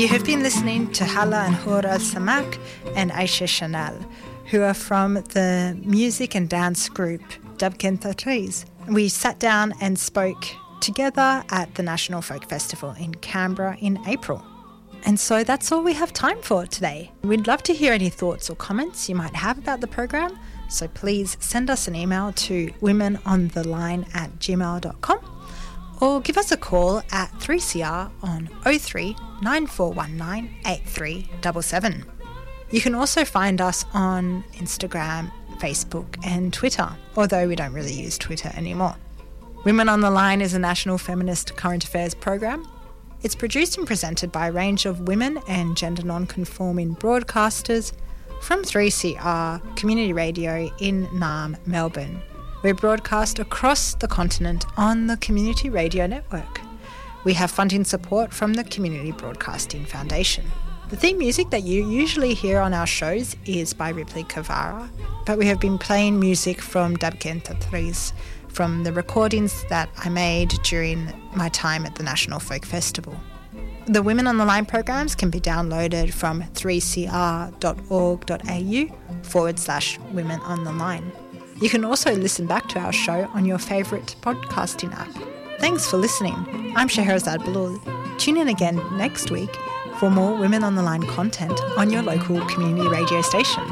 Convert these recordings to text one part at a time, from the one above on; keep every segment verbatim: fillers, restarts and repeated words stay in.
You have been listening to Hala and Hura Samak and Aisha Chanel, who are from the music and dance group Dabkenta Trees. We sat down and spoke together at the National Folk Festival in Canberra in April. And so that's all we have time for today. We'd love to hear any thoughts or comments you might have about the program, so please send us an email to womenontheline at gmail dot com or give us a call at three C R on oh three nine four one nine eight three seven seven. You can also find us on Instagram, Facebook and Twitter, although we don't really use Twitter anymore. Women on the Line is a national feminist current affairs program. It's produced and presented by a range of women and gender non-conforming broadcasters from three C R Community Radio in Naarm, Melbourne. We're broadcast across the continent on the Community Radio Network. We have funding support from the Community Broadcasting Foundation. The theme music that you usually hear on our shows is by Ripley Kavara, but we have been playing music from Dabkenta Trees from the recordings that I made during my time at the National Folk Festival. The Women on the Line programs can be downloaded from three c r dot org dot a u forward slash Women on the Line. You can also listen back to our show on your favourite podcasting app. Thanks for listening. I'm Scheherazade Baloul. Tune in again next week for more Women on the Line content on your local community radio station.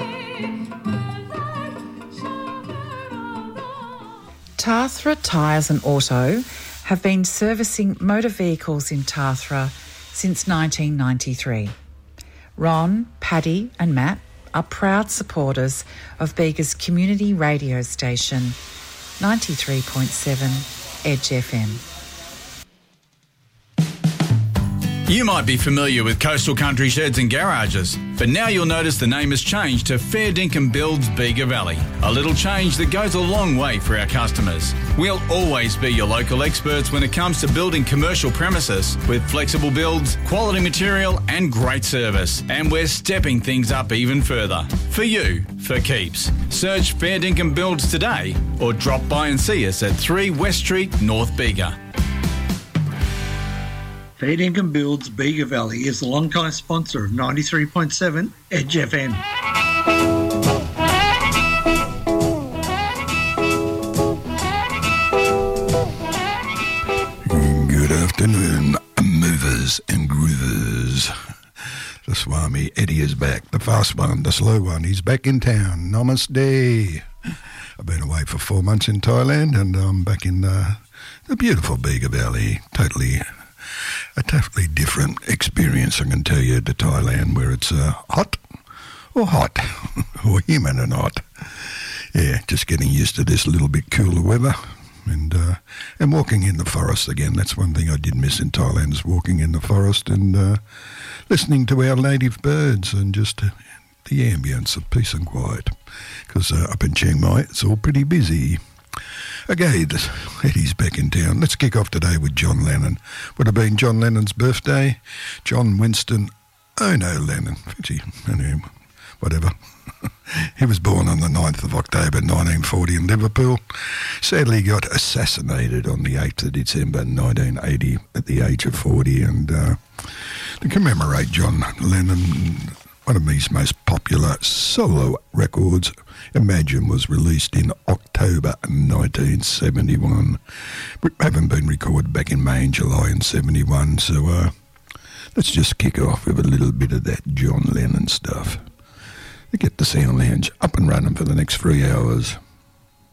Tathra Tyres and Auto have been servicing motor vehicles in Tathra since nineteen ninety-three. Ron, Paddy and Matt are proud supporters of Bega's community radio station, ninety-three point seven Edge F M. You might be familiar with Coastal Country Sheds and Garages, but now you'll notice the name has changed to Fair Dinkum Builds Bega Valley. A little change that goes a long way for our customers. We'll always be your local experts when it comes to building commercial premises with flexible builds, quality material and great service. And we're stepping things up even further. For you, for keeps. Search Fair Dinkum Builds today or drop by and see us at three West Street, North Bega. Fair Dinkum Builds Bega Valley is the long-time sponsor of ninety-three point seven Edge F M. Good afternoon, movers and groovers. The Swami Eddie is back. The fast one, the slow one. He's back in town. Namaste. I've been away for four months in Thailand and I'm back in the, the beautiful Bega Valley. Totally... A totally different experience, I can tell you, to Thailand, where it's uh, hot or hot or humid and hot. Yeah, just getting used to this little bit cooler weather and uh, and walking in the forest again. That's one thing I did miss in Thailand, is walking in the forest and uh, listening to our native birds and just uh, the ambience of peace and quiet. Because uh, up in Chiang Mai, it's all pretty busy. Okay, Eddie's back in town. Let's kick off today with John Lennon. Would have been John Lennon's birthday. John Winston, oh no, Lennon. Actually, anyway, whatever. He was born on the ninth of October nineteen forty in Liverpool. Sadly got assassinated on the eighth of December nineteen eighty at the age of forty. And uh, to commemorate John Lennon, one of his most popular solo records, Imagine, was released in October nineteen seventy-one. It haven't been recorded back in May and July in seventy-one, so uh, let's just kick off with a little bit of that John Lennon stuff. To get the Sound Lounge up and running for the next three hours.